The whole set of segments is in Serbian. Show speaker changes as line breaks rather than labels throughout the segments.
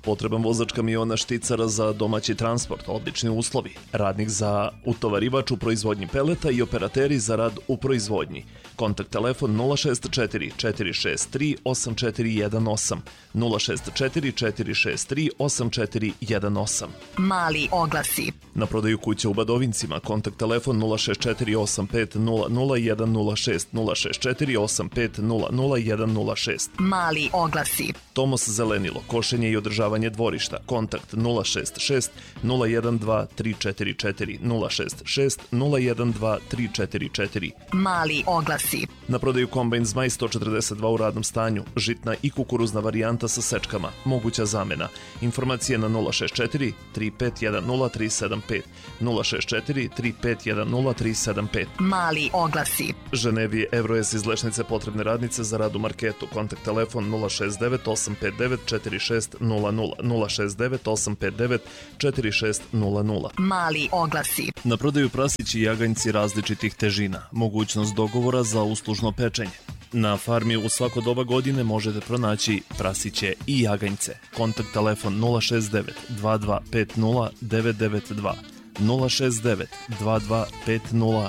potreban vozač kamiona Šticara za domaći transport, odlični uslovi, radnik za utovarivač u proizvodnji peleta i operateri za rad u proizvodnji. Kontakt telefon 064 463 8418, 064 463 8418.
Mali oglasi.
Na prodaju kuća u Badovincima, kontakt telefon 064 85 00106, 064 85 00106.
Mali oglasi.
Tomos Zelenilo, košenje i održavanje dvorišta, kontakt 066 012 344, 066 012 344.
Mali oglasi.
Na prodaju kombajn Zmaj 142 u radnom stanju, žitna i kukuruzna varijanta sa sečkama, moguća zamena. Informacije na 064 3510 375, 064 3510 375.
Mali oglasi.
Ženevi Evroes iz Lešnice potrebne radnice za rad u marketu, kontakt telefon 069 859 4600, 069 859 4600.
Mali oglasi.
Na prodaju prasići i jaganjci različitih težina, mogućnost dogovora za uslužno pečenje. Na farmi u svako doba godine možete pronaći prasiće i jaganjce. Kontakt telefon 069 2250 992, 069 2250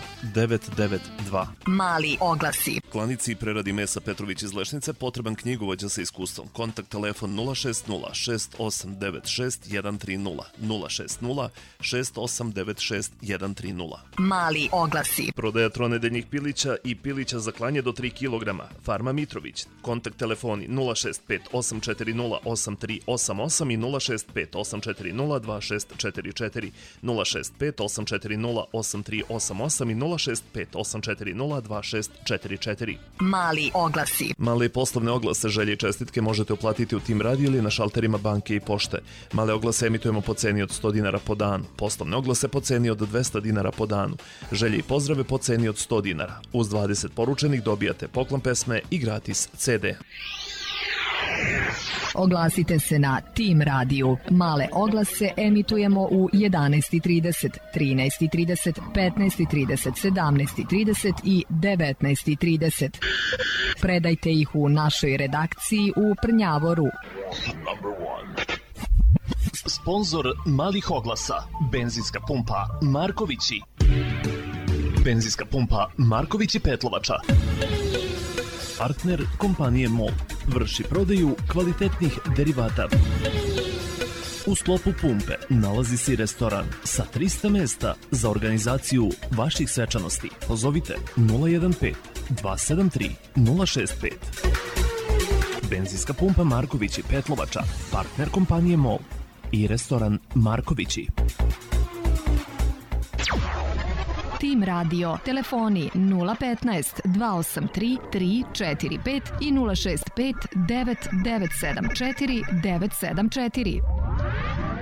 992.
Mali oglasi.
Klanici i preradi mesa Petrović iz Lešnice potreban knjigovođa sa iskustvom. Kontakt telefon 060 6896 130, 060 6896 130.
Mali oglasi.
Prodaja tronedeljnih pilića i pilića za klanje do 3 kg. Farma Mitrović. Kontakt telefoni 065 840 8388 i 065 840 2644, 065 840 8388 i 065 840 2644.
Mali oglasi.
Male poslovne oglase, želje i čestitke možete uplatiti u Tim Radio ili na šalterima banke i pošte. Male oglase emitujemo po ceni od 100 dinara po danu. Poslovne oglase po ceni od 200 dinara po danu. Želje i pozdrave po ceni od 100 dinara. Uz 20 poručenih dobijate poklon pesme i gratis CD.
Oglasite se na Tim radiju. Male oglase emitujemo u 11:30, 13:30, 15:30, 17:30 i 19:30. Predajte ih u našoj redakciji u Prnjavoru.
Sponzor malih oglasa, benzinska pumpa Markovići. Benzinska pumpa Markovići Petlovača. Partner kompanije MOL. Vrši prodaju kvalitetnih derivata. U sklopu pumpe nalazi se i restoran sa 300 mesta za organizaciju vaših svečanosti. Pozovite 015 273 065. Benzinska pumpa Markovići Petlovača. Partner kompanije MOL i restoran Markovići.
Tim radio, telefoni 015 283 345 i 065 9974 974.